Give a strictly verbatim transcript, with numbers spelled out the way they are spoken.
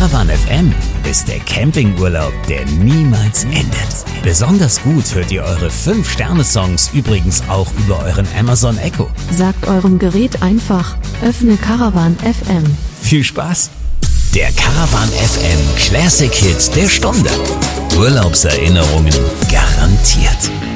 Caravan F M ist der Campingurlaub, der niemals endet. Besonders gut hört ihr eure fünf Sterne Songs übrigens auch über euren Amazon Echo. Sagt eurem Gerät einfach, öffne Caravan F M. Viel Spaß! Der Caravan F M Classic Hit der Stunde. Urlaubserinnerungen garantiert.